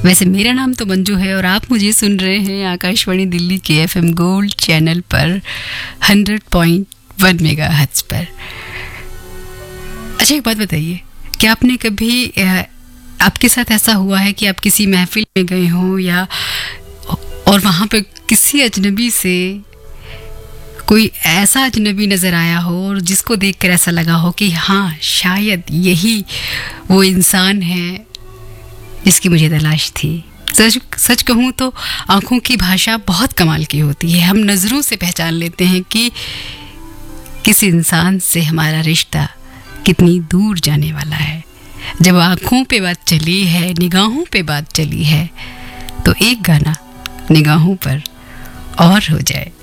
वैसे मेरा नाम तो मंजू है और आप मुझे सुन रहे हैं आकाशवाणी दिल्ली के FM गोल्ड चैनल पर 100.1 मेगाहर्ट्ज पर। अच्छा, एक बात बताइए, क्या आपने कभी आपके साथ ऐसा हुआ है कि आप किसी महफिल में गए हो या और वहाँ पे किसी अजनबी से कोई ऐसा अजनबी नज़र आया हो और जिसको देखकर ऐसा लगा हो कि हाँ, शायद यही वो इंसान है जिसकी मुझे तलाश थी। सच कहूँ तो आँखों की भाषा बहुत कमाल की होती है। हम नज़रों से पहचान लेते हैं कि किसी इंसान से हमारा रिश्ता कितनी दूर जाने वाला है। जब आँखों पे बात चली है, निगाहों पे बात चली है, तो एक गाना निगाहों पर और हो जाए।